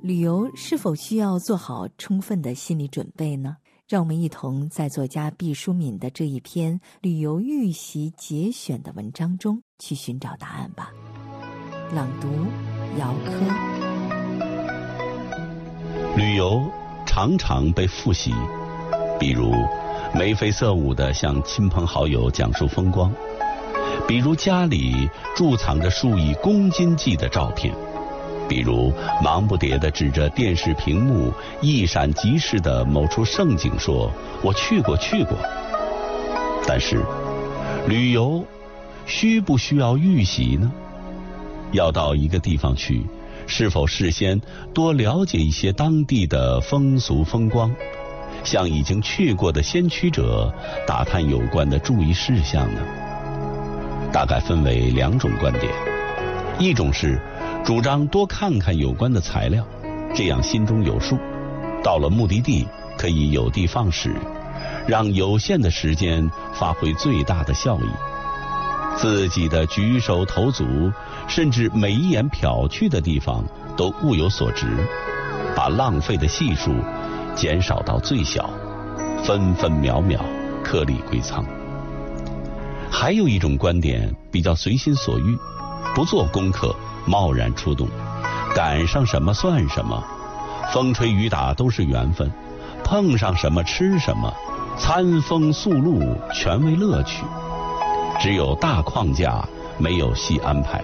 旅游是否需要做好充分的心理准备呢？让我们一同在作家毕淑敏的这一篇旅游预习节选的文章中去寻找答案吧。朗读姚科。 旅游常常被复习，比如眉飞色舞地向亲朋好友讲述风光，比如家里贮藏着数以公斤计的照片，比如忙不迭地指着电视屏幕一闪即逝的某处胜景说我去过。但是旅游需不需要预习呢？要到一个地方去，是否事先多了解一些当地的风俗风光，向已经去过的先驱者打探有关的注意事项呢？大概分为两种观点，一种是主张多看看有关的材料，这样心中有数，到了目的地可以有的放矢，让有限的时间发挥最大的效益。自己的举手投足，甚至每一眼瞟去的地方都物有所值，把浪费的系数减少到最小，分分秒秒颗粒归仓。还有一种观点比较随心所欲，不做功课，贸然出动，赶上什么算什么，风吹雨打都是缘分，碰上什么吃什么，餐风宿露全为乐趣，只有大框架，没有细安排。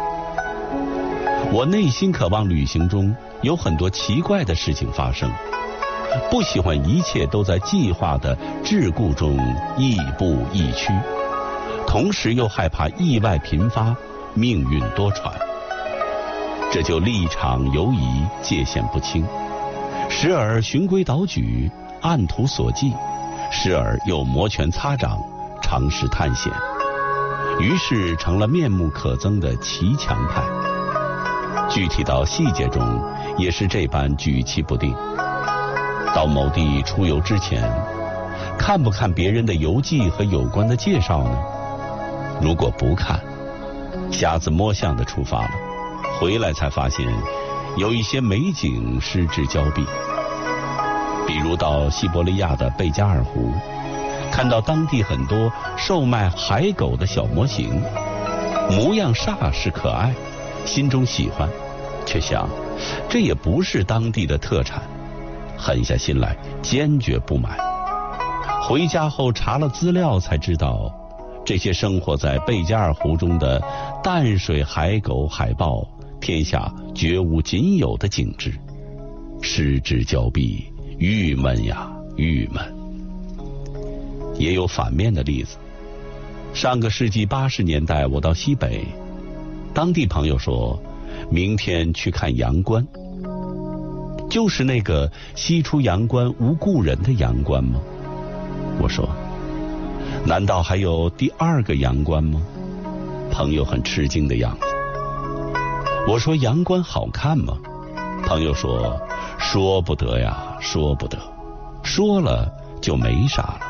我内心渴望旅行中有很多奇怪的事情发生，不喜欢一切都在计划的桎梏中亦步亦趋，同时又害怕意外频发，命运多舛。这就立场游移，界限不清，时而循规蹈矩，按图索骥，时而又摩拳擦掌，尝试探险，于是成了面目可憎的骑墙派。具体到细节中也是这般举棋不定。到某地出游之前，看不看别人的游记和有关的介绍呢？如果不看，瞎子摸象的出发了，回来才发现有一些美景失之交臂。比如到西伯利亚的贝加尔湖，看到当地很多售卖海狗的小模型，模样煞是可爱，心中喜欢，却想这也不是当地的特产，狠下心来坚决不买。回家后查了资料才知道，这些生活在贝加尔湖中的淡水海狗海豹，天下绝无仅有的景致，失之交臂，郁闷呀郁闷。也有反面的例子，上个世纪80年代我到西北，当地朋友说明天去看阳关，就是那个西出阳关无故人的阳关吗？我说难道还有第二个阳关吗？朋友很吃惊的样子。我说阳关好看吗？朋友说说不得呀，说不得，说了就没啥了。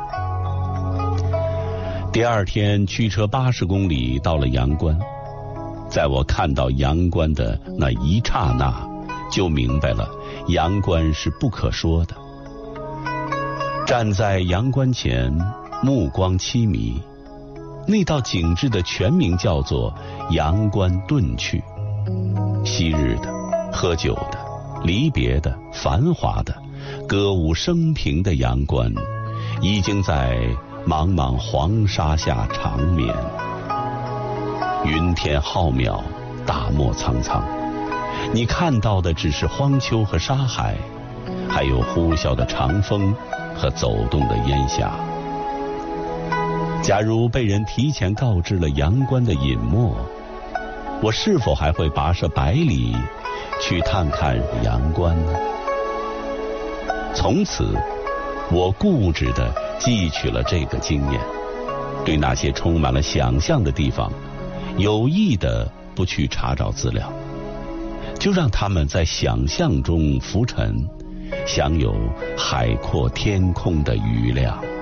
第二天驱车80公里到了阳关，在我看到阳关的那一刹那，就明白了阳关是不可说的。站在阳关前，目光凄迷，那道景致的全名叫做阳关遁去。昔日的、喝酒的、离别的、繁华的、歌舞升平的阳关，已经在茫茫黄沙下长眠。云天浩渺，大漠苍苍，你看到的只是荒丘和沙海，还有呼啸的长风和走动的烟霞。假如被人提前告知了阳关的隐没，我是否还会跋涉百里去探看阳关呢？从此我固执地汲取了这个经验，对那些充满了想象的地方有意地不去查找资料，就让他们在想象中浮沉，享有海阔天空的余量。